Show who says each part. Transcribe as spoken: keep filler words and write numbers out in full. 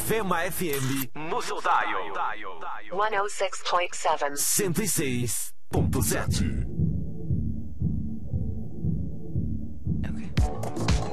Speaker 1: Fema F M no seu dial.
Speaker 2: cento e seis ponto sete.
Speaker 1: cento e seis ponto sete.